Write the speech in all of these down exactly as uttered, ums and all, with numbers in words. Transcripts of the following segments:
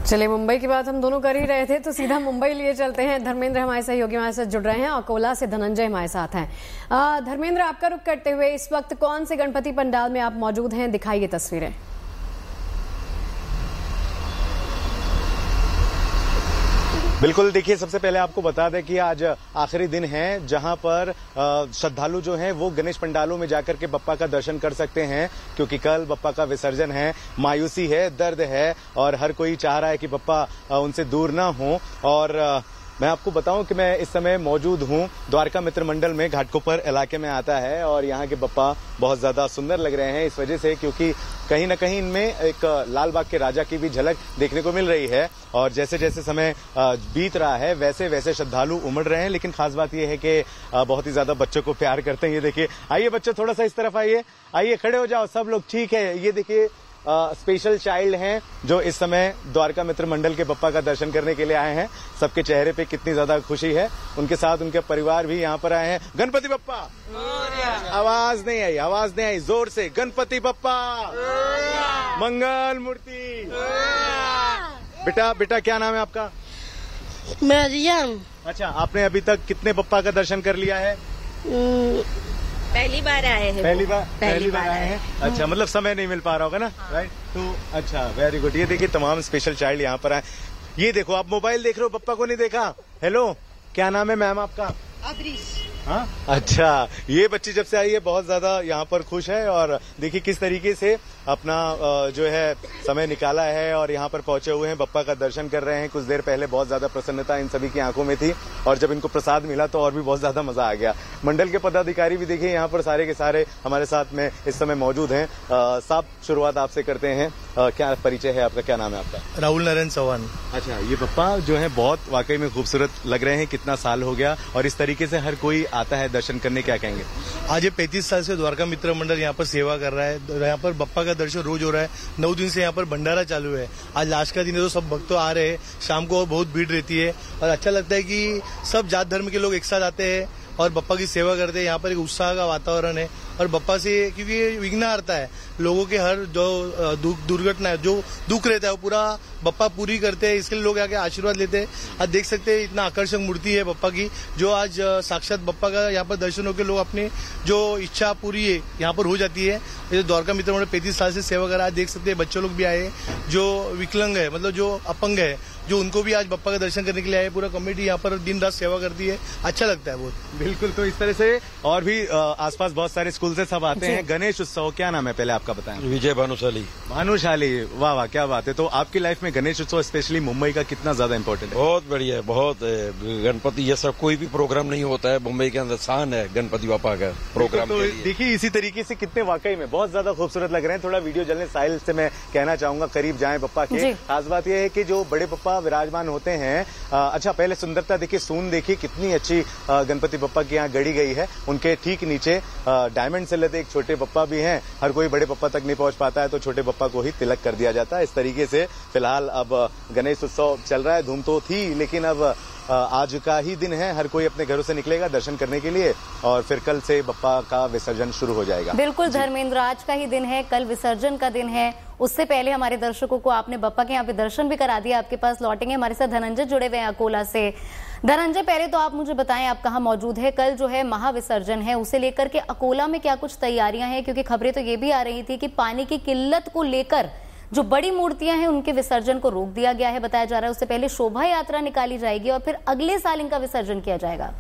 चलिए, मुंबई की बात हम दोनों कर ही रहे थे तो सीधा मुंबई लिए चलते हैं। धर्मेंद्र हमारे सहयोगी हमारे साथ जुड़ रहे हैं, अकोला से धनंजय हमारे साथ हैं। आ, धर्मेंद्र, आपका रुख करते हुए इस वक्त कौन से गणपति पंडाल में आप मौजूद हैं, दिखाइए तस्वीरें। बिल्कुल, देखिए, सबसे पहले आपको बता दें कि आज आखिरी दिन है जहां पर श्रद्धालु जो हैं वो गणेश पंडालों में जाकर के बप्पा का दर्शन कर सकते हैं, क्योंकि कल बप्पा का विसर्जन है। मायूसी है, दर्द है और हर कोई चाह रहा है कि बप्पा उनसे दूर ना हो। और मैं आपको बताऊं कि मैं इस समय मौजूद हूं द्वारका मित्र मंडल में, घाटकोपर इलाके में आता है और यहाँ के बप्पा बहुत ज्यादा सुंदर लग रहे हैं इस वजह से क्योंकि कहीं ना कहीं इनमें एक लाल बाग के राजा की भी झलक देखने को मिल रही है। और जैसे जैसे समय बीत रहा है वैसे वैसे श्रद्धालु उमड़ रहे हैं। लेकिन खास बात यह है कि बहुत ही ज्यादा बच्चों को प्यार करते हैं। ये देखिए, आइए बच्चों, थोड़ा सा इस तरफ आइए, आइए खड़े हो जाओ सब लोग, ठीक है। ये देखिए, स्पेशल चाइल्ड हैं जो इस समय द्वारका मित्र मंडल के बप्पा का दर्शन करने के लिए आए हैं। सबके चेहरे पे कितनी ज्यादा खुशी है। उनके साथ उनके परिवार भी यहाँ पर आए हैं। गणपति बप्पा, आवाज नहीं आई, आवाज नहीं आई, जोर से, गणपति बप्पा, मंगल मूर्ति। बेटा बेटा क्या नाम है आपका? मरियम। अच्छा, आपने अभी तक कितने बप्पा का दर्शन कर लिया है? पहली बार आए हैं। पहली बार पहली, पहली बार आए हैं। अच्छा, मतलब समय नहीं मिल पा रहा होगा ना, राइट? तो अच्छा, वेरी गुड। ये देखिए, तमाम स्पेशल चाइल्ड यहाँ पर आए। ये देखो, आप मोबाइल देख रहे हो, बप्पा को नहीं देखा। हेलो, क्या नाम है मैम आपका? अब्रीश। हाँ, अच्छा। ये बच्ची जब से आई है बहुत ज्यादा यहाँ पर खुश है और देखिए किस तरीके से अपना जो है समय निकाला है और यहाँ पर पहुंचे हुए हैं, बप्पा का दर्शन कर रहे हैं। कुछ देर पहले बहुत ज्यादा प्रसन्नता इन सभी की आंखों में थी और जब इनको प्रसाद मिला तो और भी बहुत ज्यादा मजा आ गया। मंडल के पदाधिकारी भी देखिए यहाँ पर सारे के सारे हमारे साथ में इस समय मौजूद हैं। साहब, शुरुआत आपसे करते हैं। आ, क्या परिचय है आपका, क्या नाम है आपका? राहुल नारायण चौहान। अच्छा, ये बप्पा जो है बहुत वाकई में खूबसूरत लग रहे हैं। कितना साल हो गया और इस तरीके से हर कोई आता है दर्शन करने, क्या कहेंगे? आज ये पैंतीस साल से द्वारका मित्र मंडल यहाँ पर सेवा कर रहा है। यहाँ पर बप्पा का दर्शन रोज हो रहा है। नौ दिन से यहाँ पर भंडारा चालू है। आज लास्ट का दिन है तो सब भक्त आ रहे हैं। शाम को और बहुत भीड़ रहती है और अच्छा लगता है कि सब जात धर्म के लोग एक साथ आते हैं और बप्पा की सेवा करते हैं। यहाँ पर एक उत्साह का वातावरण है और बप्पा से, क्योंकि ये विघ्नहर्ता है, लोगों के हर जो दुर्घटना जो दुख रहता है वो पूरा बप्पा पूरी करते हैं। इसके लिए लोग आके आशीर्वाद लेते हैं। आज देख सकते हैं इतना आकर्षक मूर्ति है बप्पा की, जो आज साक्षात बप्पा का यहाँ पर दर्शन होकर लोग अपनी जो इच्छा पूरी है यहाँ पर हो जाती है। ये द्वारका मित्र मंडल पैंतीस साल से सेवा कर रहा है। देख सकते हैं बच्चे लोग भी आए जो विकलांग है, मतलब जो अपंग है, जो उनको भी आज बप्पा का दर्शन करने के लिए आए। पूरा कमेटी यहाँ पर दिन रात सेवा करती है, अच्छा लगता है बहुत। बिल्कुल, तो इस तरह से और भी आसपास बहुत सारे स्कूल से सब आते हैं। गणेश उत्सव, क्या नाम है पहले आपका बताएं? विजय भानुशाली। भानुशाली, वाह वाह, क्या बात है। तो आपकी लाइफ में गणेश उत्सव स्पेशली मुंबई का कितना ज्यादा इम्पोर्टेंट है? बहुत बढ़िया है, बहुत। गणपति जैसा कोई भी प्रोग्राम नहीं होता है मुंबई के अंदर। शान है गणपति बापा का प्रोग्राम। तो देखिए, इसी तरीके से कितने वाकई में बहुत ज्यादा खूबसूरत लग रहे हैं। थोड़ा वीडियो जलने साहिल से मैं कहना चाहूंगा करीब जाएं बप्पा के। खास बात यह है कि जो बड़े बप्पा विराजमान होते हैं, अच्छा पहले सुंदरता देखिए, सून देखिए कितनी अच्छी गणपति बप्पा की यहाँ गढ़ी गई है। उनके ठीक नीचे डायमंड से लदे एक छोटे बप्पा भी हैं। हर कोई बड़े बप्पा तक नहीं पहुंच पाता है तो छोटे बप्पा को ही तिलक कर दिया जाता है। इस तरीके से फिलहाल अब गणेश उत्सव चल रहा है। धूम तो थी, लेकिन अब आज का ही दिन है। हर कोई अपने घरों से निकलेगा दर्शन करने के लिए और फिर कल से बप्पा का विसर्जन शुरू हो जाएगा। बिल्कुल धर्मेंद्र, आज का ही दिन है, कल विसर्जन का दिन है। उससे पहले हमारे दर्शकों को आपने बप्पा के यहाँ पे दर्शन भी करा दिया। आपके पास लौटेंगे, हमारे साथ धनंजय जुड़े हुए हैं अकोला से। धनंजय, पहले तो आप मुझे बताएं आप कहाँ मौजूद है? कल जो है महाविसर्जन है, उसे लेकर के अकोला में क्या कुछ तैयारियां हैं? क्योंकि खबरें तो ये भी आ रही थी कि पानी की किल्लत को लेकर जो बड़ी मूर्तियां हैं उनके विसर्जन को रोक दिया गया है, बताया जा रहा है। उससे पहले शोभा यात्रा निकाली जाएगी और फिर अगले साल इनका विसर्जन किया जाएगा।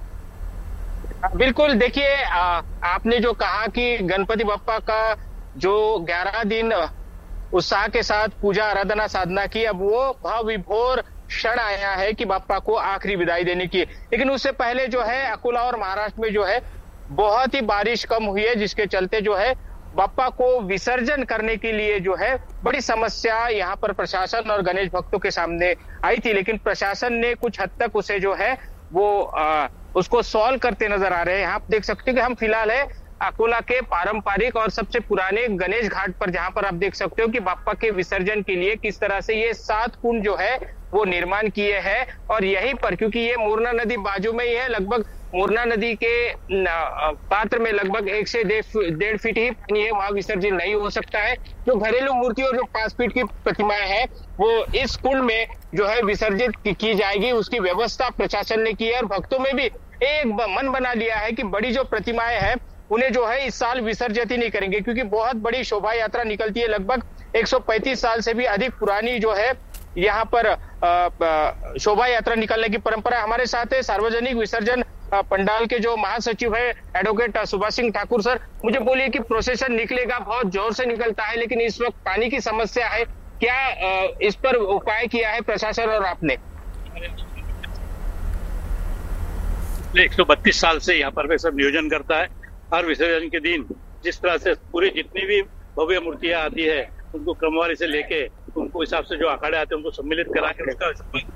बिल्कुल, देखिए, आपने जो कहा कि गणपति बप्पा का जो ग्यारह दिन उत्साह के साथ पूजा आराधना साधना की, अब वो भाव विभोर क्षण आया है कि बप्पा को आखिरी विदाई देने की। लेकिन उससे पहले जो है अकोला और महाराष्ट्र में जो है बहुत ही बारिश कम हुई है, जिसके चलते जो है बप्पा को विसर्जन करने के लिए जो है बड़ी समस्या यहाँ पर प्रशासन और गणेश भक्तों के सामने आई थी। लेकिन प्रशासन ने कुछ हद तक उसे जो है वो आ, उसको सॉल्व करते नजर आ रहे हैं। आप देख सकते हैं कि हम फिलहाल है अकोला के पारंपरिक और सबसे पुराने गणेश घाट पर, जहां पर आप देख सकते हो कि बप्पा के विसर्जन के लिए किस तरह से ये सात कुंड जो है वो निर्माण किए हैं। और यहीं पर, क्योंकि ये मोरना नदी बाजू में ही है, लगभग मोरना नदी के पात्र में लगभग एक से डेढ़ फीट ही पानी है, वहां विसर्जन नहीं हो सकता है। जो घरेलू मूर्ति और जो पांच फीट की प्रतिमाएं हैं वो इस कुंड में जो है विसर्जित की जाएगी, उसकी व्यवस्था प्रशासन ने की है। और भक्तों में भी एक मन बना लिया है कि बड़ी जो प्रतिमाएं हैं उन्हें जो है इस साल विसर्जित ही नहीं करेंगे, क्योंकि बहुत बड़ी शोभा यात्रा निकलती है। लगभग एक सौ पैंतीस साल से भी अधिक पुरानी जो है यहाँ पर शोभा यात्रा निकलने की परंपरा हमारे साथ है। सार्वजनिक विसर्जन पंडाल के जो महासचिव है एडवोकेट सुभाष सिंह ठाकुर सर, मुझे बोलिए कि प्रोसेशन निकलेगा, बहुत जोर से निकलता है, लेकिन इस वक्त पानी की समस्या है, क्या इस पर उपाय किया है प्रशासन और आपने? एक सौ बत्तीस साल से यहाँ पर वे सब नियोजन करता है। हर विसर्जन के दिन जिस तरह से पूरी जितनी भी भव्य मूर्तियां आती है उनको क्रमवारी से लेके उनको हिसाब से जो अखाड़े आते हैं उनको सम्मिलित करा के उसका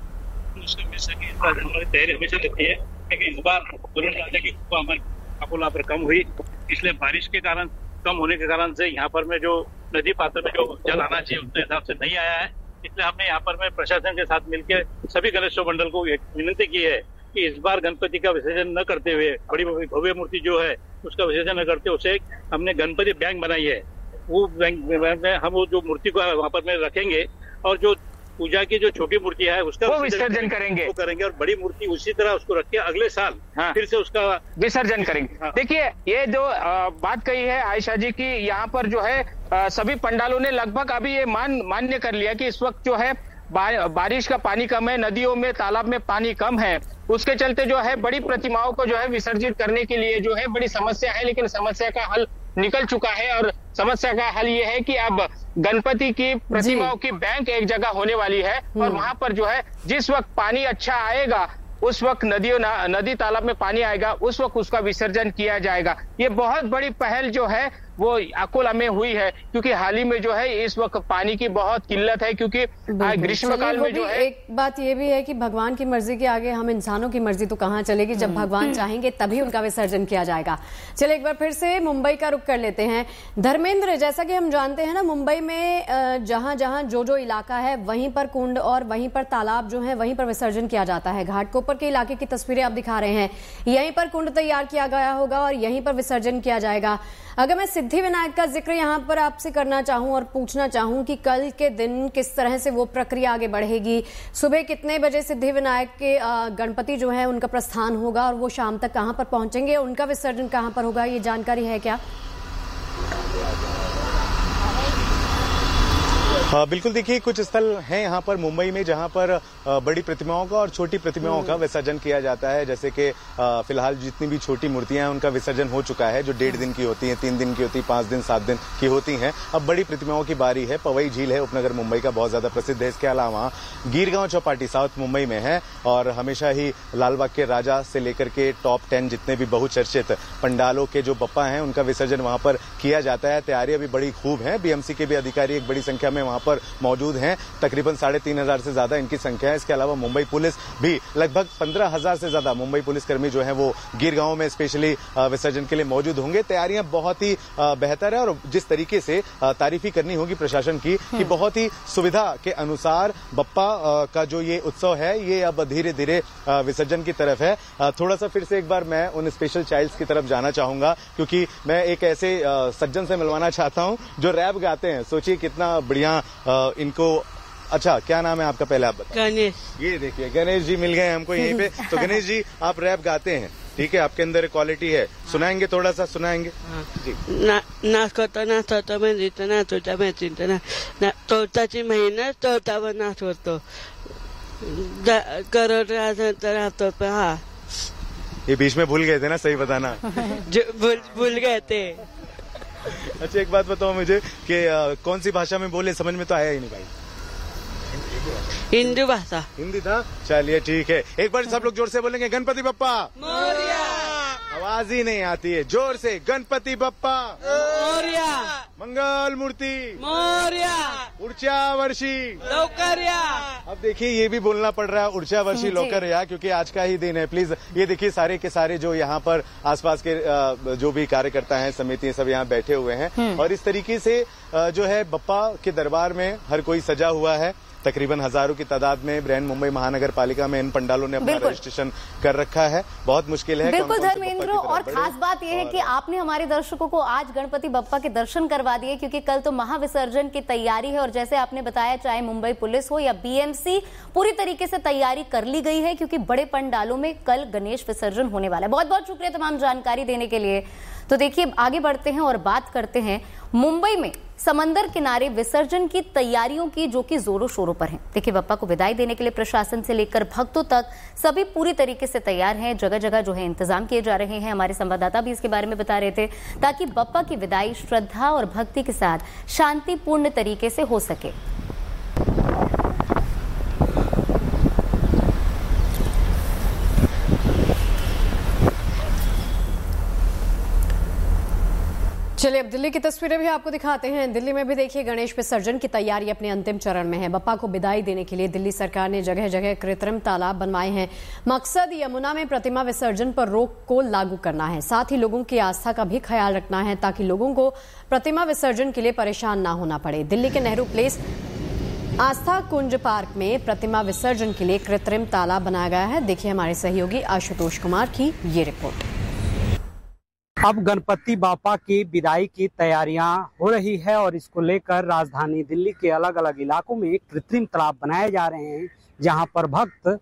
उसका हमेशा की हमारी तैयारी हमेशा रहती है। लेकिन इस बार तुरंत राजा की कृपा हमारे अकोला पर कम हुई, इसलिए बारिश के कारण कम होने के कारण से यहाँ पर में जो नदी पात्र में जो जल आना चाहिए उतने हिसाब से नहीं आया है। इसलिए हमने यहाँ पर में प्रशासन के साथ मिलकर सभी गणेशोत्सव मंडल को विनती की है कि इस बार गणपति का विसर्जन न करते हुए बड़ी भव्य मूर्ति जो है उसका विसर्जन न करते, उसे हमने गणपति बैंक बनाई है। वो बैंक में हम वो जो मूर्ति को वहाँ पर में रखेंगे और जो पूजा की जो छोटी मूर्ति है उसका वो विसर्जन करेंगे, वो करेंगे और बड़ी मूर्ति उसी तरह उसको रख के अगले साल हाँ। फिर से उसका विसर्जन करेंगे। हाँ। देखिए ये जो आ, बात कही है आयशा जी की, यहाँ पर जो है आ, सभी पंडालों ने लगभग अभी ये मान मान्य कर लिया कि इस वक्त जो है बा, बारिश का पानी कम है, नदियों में तालाब में पानी कम है, उसके चलते जो है बड़ी प्रतिमाओं को जो है विसर्जित करने के लिए जो है बड़ी समस्या है। लेकिन समस्या का हल निकल चुका है और समस्या का हल ये है कि अब गणपति की प्रतिमाओं की बैंक एक जगह होने वाली है और वहां पर जो है जिस वक्त पानी अच्छा आएगा उस वक्त नदियों नदी तालाब में पानी आएगा उस वक्त उसका विसर्जन किया जाएगा। ये बहुत बड़ी पहल जो है वो अकोला में हुई है, क्योंकि हाल ही में जो है इस वक्त पानी की बहुत किल्लत है, क्योंकि ग्रीष्मकाल में जो है एक बात ये भी है कि भगवान की मर्जी के आगे हम इंसानों की मर्जी तो कहाँ चलेगी, जब भगवान चाहेंगे तभी उनका विसर्जन किया जाएगा। चलिए एक बार फिर से मुंबई का रुख कर लेते हैं। धर्मेंद्र, जैसा कि हम जानते हैं ना, मुंबई में जहां जहां जो जो इलाका है वहीं पर कुंड और वहीं पर तालाब जो है वहीं पर विसर्जन किया जाता है। घाटकोपर के इलाके की तस्वीरें आप दिखा रहे हैं, यहीं पर कुंड तैयार किया गया होगा और यहीं पर विसर्जन किया जाएगा। अगर मैं सिद्धि विनायक का जिक्र यहाँ पर आपसे करना चाहूं और पूछना चाहूं कि कल के दिन किस तरह से वो प्रक्रिया आगे बढ़ेगी, सुबह कितने बजे सिद्धि विनायक के गणपति जो है उनका प्रस्थान होगा और वो शाम तक कहां पर पहुंचेंगे, उनका विसर्जन कहां पर होगा, ये जानकारी है क्या? हाँ, बिल्कुल। देखिए कुछ स्थल हैं यहाँ पर मुंबई में जहाँ पर बड़ी प्रतिमाओं का और छोटी प्रतिमाओं का विसर्जन किया जाता है। जैसे कि फिलहाल जितनी भी छोटी मूर्तियां हैं उनका विसर्जन हो चुका है, जो डेढ़ दिन की होती हैं, तीन दिन की होती है, पांच दिन सात दिन की होती हैं। अब बड़ी प्रतिमाओं की बारी है। पवई झील है उपनगर मुंबई का, बहुत ज्यादा प्रसिद्ध है। इसके अलावा गिरगांव चौपाटी साउथ मुंबई में है और हमेशा ही लालबाग के राजा से लेकर के टॉप टेन जितने भी बहुचर्चित पंडालों के जो बप्पा हैं उनका विसर्जन वहां पर किया जाता है। तैयारी अभी बड़ी खूब है। बीएमसी के भी अधिकारी एक बड़ी संख्या में वहां पर मौजूद हैं, तकरीबन साढ़े तीन हजार से ज्यादा इनकी संख्या है। इसके अलावा मुंबई पुलिस भी लगभग पंद्रह हजार से ज्यादा मुंबई पुलिसकर्मी जो हैं वो गिरगांव में स्पेशली विसर्जन के लिए मौजूद होंगे। तैयारियां बहुत ही बेहतर है और जिस तरीके से तारीफी करनी होगी प्रशासन की कि बहुत ही सुविधा के अनुसार बप्पा का जो ये उत्सव है ये अब धीरे धीरे विसर्जन की तरफ है। थोड़ा सा फिर से एक बार मैं उन स्पेशल चाइल्ड्स की तरफ जाना चाहूंगा, क्योंकि मैं एक ऐसे सज्जन से मिलवाना चाहता हूं जो रैप गाते हैं। सोचिए कितना बढ़िया इनको। अच्छा, क्या नाम है आपका, पहले आप बताएं। गणेश। ये देखिए गणेश जी मिल गए हमको यहीं पे। तो गणेश जी आप रैप गाते हैं, ठीक है, आपके अंदर क्वालिटी है, सुनाएंगे, थोड़ा सा सुनाएंगे? हाँ। जी। ना नाचता नाचता मैं जीता नाचता मैं चिंता ना तोताची मेहनत तोता व नाच होतो करत राहतो पे। हाँ, ये बीच में भूल गए थे ना, सही बताना। भूल भूल गए थे। अच्छा एक बात बताओ मुझे कि आ, कौन सी भाषा में बोले, समझ में तो आया ही नहीं भाई। हिंदी भाषा। हिंदी था, चलिए ठीक है। एक बार सब लोग जोर से बोलेंगे गणपति बप्पा मोरिया। आवाज ही नहीं आती है, जोर से गणपति बप्पा मोरिया। मंगल मूर्ति मोरिया। ऊर्जा वर्षी लवकर या। अब देखिए ये भी बोलना पड़ रहा है, ऊर्जा वर्षी लौकर या, क्योंकि आज का ही दिन है। प्लीज ये देखिए सारे के सारे जो यहाँ पर आसपास के जो भी कार्यकर्ता हैं, समिति सब यहाँ बैठे हुए हैं और इस तरीके से जो है बप्पा के दरबार में हर कोई सजा हुआ है। तकरीबन हजारों की तादाद में ब्रैंड मुंबई महानगर पालिका में इन पंडालों ने अपना रजिस्ट्रेशन कर रखा है। बहुत मुश्किल है। बिल्कुल धर्मेंद्र, और खास बात यह है कि आपने हमारे दर्शकों को आज गणपति बप्पा के दर्शन करवा दिए, क्योंकि कल तो महाविसर्जन की तैयारी है और जैसे आपने बताया चाहे मुंबई पुलिस हो या बीएमसी, पूरी तरीके से तैयारी कर ली गई है, क्योंकि बड़े पंडालों में कल गणेश विसर्जन होने वाला है। बहुत बहुत शुक्रिया तमाम जानकारी देने के लिए। तो देखिए आगे बढ़ते हैं और बात करते हैं मुंबई में समंदर किनारे विसर्जन की तैयारियों की, जो कि जोरों शोरों पर हैं। देखिए बप्पा को विदाई देने के लिए प्रशासन से लेकर भक्तों तक सभी पूरी तरीके से तैयार हैं। जगह जगह जो है इंतजाम किए जा रहे हैं। हमारे संवाददाता भी इसके बारे में बता रहे थे, ताकि बप्पा की विदाई श्रद्धा और भक्ति के साथ शांतिपूर्ण तरीके से हो सके। चलिए अब दिल्ली की तस्वीरें भी आपको दिखाते हैं। दिल्ली में भी देखिए गणेश विसर्जन की तैयारी अपने अंतिम चरण में है। बप्पा को विदाई देने के लिए दिल्ली सरकार ने जगह जगह कृत्रिम तालाब बनवाए हैं। मकसद यमुना में प्रतिमा विसर्जन पर रोक को लागू करना है, साथ ही लोगों की आस्था का भी ख्याल रखना है, ताकि लोगों को प्रतिमा विसर्जन के लिए परेशान ना होना पड़े। दिल्ली के नेहरू प्लेस आस्था कुंज पार्क में प्रतिमा विसर्जन के लिए कृत्रिम तालाब बनाया गया है। देखिए हमारे सहयोगी आशुतोष कुमार की ये रिपोर्ट। अब गणपति बापा की विदाई की तैयारियां हो रही है और इसको लेकर राजधानी दिल्ली के अलग अलग इलाकों में कृत्रिम तालाब बनाए जा रहे हैं, जहां पर भक्त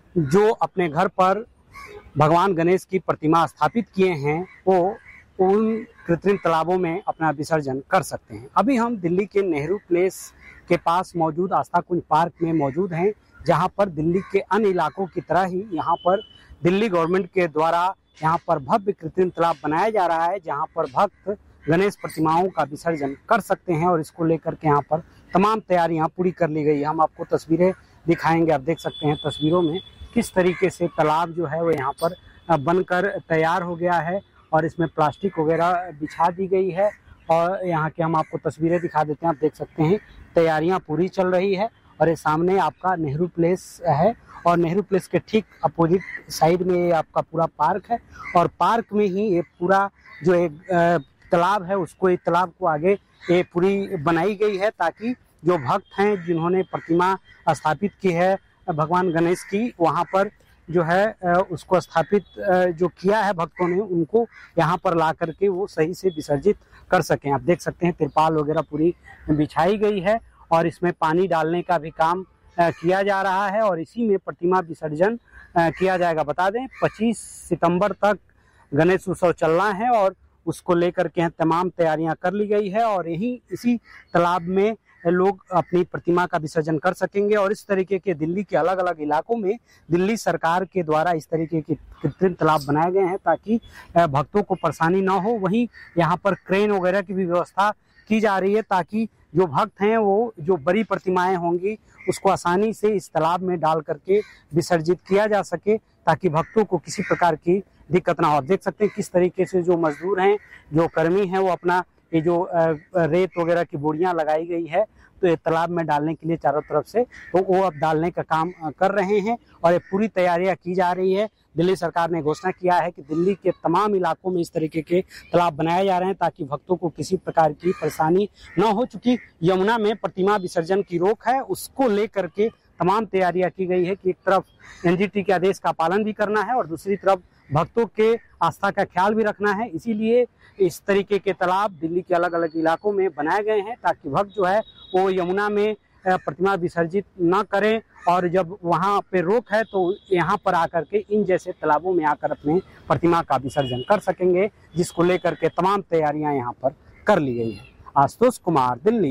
जो अपने घर पर भगवान गणेश की प्रतिमा स्थापित किए हैं वो उन कृत्रिम तालाबों में अपना विसर्जन कर सकते हैं। अभी हम दिल्ली के नेहरू प्लेस के पास मौजूद आस्था कुंज पार्क में मौजूद हैं, जहां पर दिल्ली के अन्य इलाकों की तरह ही यहाँ पर दिल्ली गवर्नमेंट के द्वारा यहाँ पर भव्य कृत्रिम तालाब बनाया जा रहा है, जहाँ पर भक्त गणेश प्रतिमाओं का विसर्जन कर सकते हैं और इसको लेकर के यहाँ पर तमाम तैयारियां पूरी कर ली गई। हम आपको तस्वीरें दिखाएंगे। आप देख सकते हैं तस्वीरों में किस तरीके से तालाब जो है वो यहाँ पर बनकर तैयार हो गया है और इसमें प्लास्टिक वगैरह बिछा दी गई है और यहाँ के हम आपको तस्वीरें दिखा देते हैं। आप देख सकते हैं तैयारियां पूरी चल रही है और ये सामने आपका नेहरू प्लेस है और नेहरू प्लेस के ठीक अपोजिट साइड में ये आपका पूरा पार्क है और पार्क में ही ये पूरा जो एक तालाब है उसको एक तालाब को आगे ये पूरी बनाई गई है, ताकि जो भक्त हैं जिन्होंने प्रतिमा स्थापित की है भगवान गणेश की, वहाँ पर जो है उसको स्थापित जो किया है भक्तों ने, उनको यहाँ पर ला करके वो सही से विसर्जित कर सकें। आप देख सकते हैं तिरपाल वगैरह पूरी बिछाई गई है और इसमें पानी डालने का भी काम किया जा रहा है और इसी में प्रतिमा विसर्जन किया जाएगा। बता दें पच्चीस सितंबर तक गणेश उत्सव चलना है और उसको लेकर के तमाम तैयारियां कर ली गई है और यही इसी तालाब में लोग अपनी प्रतिमा का विसर्जन कर सकेंगे। और इस तरीके के दिल्ली के अलग अलग इलाकों में दिल्ली सरकार के द्वारा इस तरीके के कृत्रिम तालाब बनाए गए हैं ताकि भक्तों को परेशानी ना हो। वहीं यहाँ पर क्रेन वगैरह की भी व्यवस्था की जा रही है ताकि जो भक्त हैं वो जो बड़ी प्रतिमाएं होंगी उसको आसानी से इस तालाब में डाल करके विसर्जित किया जा सके, ताकि भक्तों को किसी प्रकार की दिक्कत ना हो। आप देख सकते हैं किस तरीके से जो मजदूर हैं, जो कर्मी हैं, वो अपना ये जो रेत वगैरह की बोरियां लगाई गई है तो ये तालाब में डालने के लिए चारों तरफ से तो वो अब डालने का काम कर रहे हैं और ये पूरी तैयारियां की जा रही है। दिल्ली सरकार ने घोषणा किया है कि दिल्ली के तमाम इलाकों में इस तरीके के तालाब बनाए जा रहे हैं ताकि भक्तों को किसी प्रकार की परेशानी न हो। चुकी यमुना में प्रतिमा विसर्जन की रोक है, उसको लेकर के तमाम तैयारियां की गई है कि एक तरफ एनजीटी के आदेश का पालन भी करना है और दूसरी तरफ भक्तों के आस्था का ख्याल भी रखना है। इसीलिए इस तरीके के तालाब दिल्ली के अलग अलग इलाकों में बनाए गए हैं ताकि भक्त जो है वो यमुना में प्रतिमा विसर्जित न करें और जब वहाँ पे रोक है तो यहाँ पर आकर के इन जैसे तालाबों में आकर अपने प्रतिमा का विसर्जन कर सकेंगे, जिसको लेकर के तमाम तैयारियां यहाँ पर कर ली गई है। आशुतोष कुमार, दिल्ली।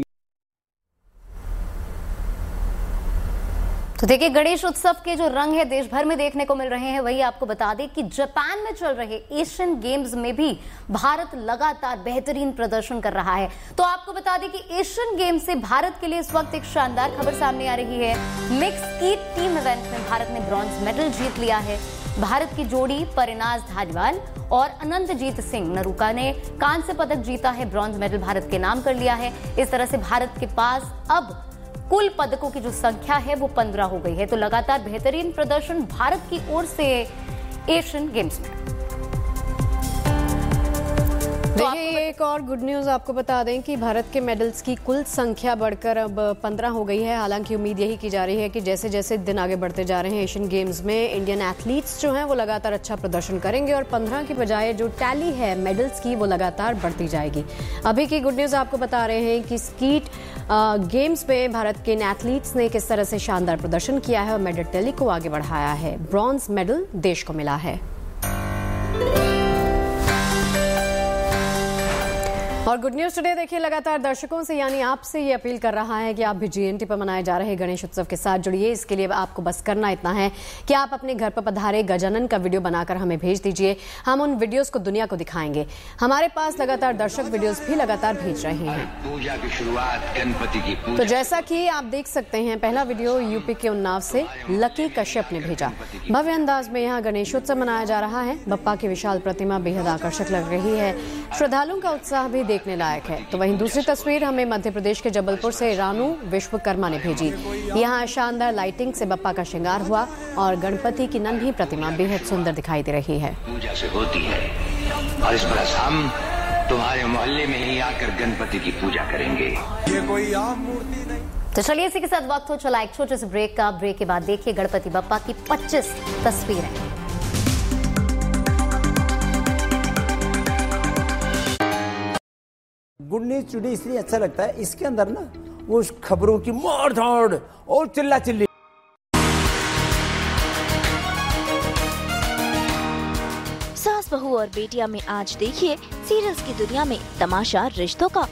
तो देखिए गणेश उत्सव के जो रंग है देश भर में देखने को मिल रहे हैं। वही आपको बता दें कि जापान में चल रहे एशियन गेम्स में भी भारत लगातार बेहतरीन प्रदर्शन कर रहा है। तो आपको बता दें कि एशियन गेम्स से भारत के लिए इस वक्त एक शानदार खबर सामने आ रही है। मिक्स की टीम इवेंट में भारत ने ब्रॉन्ज मेडल जीत लिया है। भारत की जोड़ी परिनाज धालीवाल और अनंतजीत सिंह नरूका ने कांस्य पदक जीता है। ब्रॉन्ज मेडल भारत के नाम कर लिया है। इस तरह से भारत के पास अब कुल पदकों की जो संख्या है वो पंद्रह हो गई है। तो लगातार बेहतरीन प्रदर्शन भारत की ओर से एशियन गेम्स में। देखिए, एक और गुड न्यूज आपको बता दें कि भारत के मेडल्स की कुल संख्या बढ़कर अब पंद्रह हो गई है। हालांकि उम्मीद यही की जा रही है कि जैसे जैसे दिन आगे बढ़ते जा रहे हैं एशियन गेम्स में इंडियन एथलीट्स जो हैं वो लगातार अच्छा प्रदर्शन करेंगे और पंद्रह की बजाय जो टैली है मेडल्स की वो लगातार बढ़ती जाएगी। अभी की गुड न्यूज आपको बता रहे हैं कि स्कीट गेम्स में भारत के इन एथलीट्स ने किस तरह से शानदार प्रदर्शन किया है और मेडल टैली को आगे बढ़ाया है। ब्रॉन्ज मेडल देश को मिला है। और गुड न्यूज टुडे देखिए, लगातार दर्शकों से यानी आपसे ये अपील कर रहा है कि आप भी जीएनटी पर मनाए जा रहे गणेश उत्सव के साथ जुड़िए। इसके लिए आपको बस करना इतना है कि आप अपने घर पर पधारे गजानन का वीडियो बनाकर हमें भेज दीजिए। हम उन वीडियोस को दुनिया को दिखाएंगे। हमारे पास लगातार दर्शक वीडियोस भी लगातार भेज रहे हैं। पूजा की शुरुआत गणपति की पूजा। तो जैसा कि आप देख सकते हैं, पहला वीडियो यूपी के उन्नाव से लकी कश्यप ने भेजा। भव्य अंदाज में यहाँ गणेशोत्सव मनाया जा रहा है। बप्पा की विशाल प्रतिमा बेहद आकर्षक लग रही है। श्रद्धालुओं का उत्साह भी देखने लायक है। तो वहीं दूसरी तस्वीर हमें मध्य प्रदेश के जबलपुर से रानू विश्वकर्मा ने भेजी। यहाँ शानदार लाइटिंग से बप्पा का श्रृंगार हुआ और गणपति की नन्ही प्रतिमा बेहद सुंदर दिखाई दे रही है। पूजा से होती है और इस बरस हम तुम्हारे मोहल्ले में ही आकर गणपति की पूजा करेंगे। ये कोई आम मूर्ति नहीं। तो चलिए इसी के साथ वक्त हो चला एक छोटे से ब्रेक का। ब्रेक के बाद देखिए गणपति बप्पा की पच्चीस तस्वीरें। गुड न्यूज टुडे इसलिए अच्छा लगता है, इसके अंदर ना वो खबरों की मार धाड़ और चिल्ला चिल्ली। सास बहू और बेटिया में आज देखिए सीरियल्स की दुनिया में तमाशा रिश्तों का।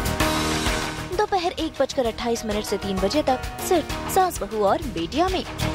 दोपहर एक बजकर अट्ठाईस मिनट से तीन बजे तक सिर्फ सास बहू और बेटिया में।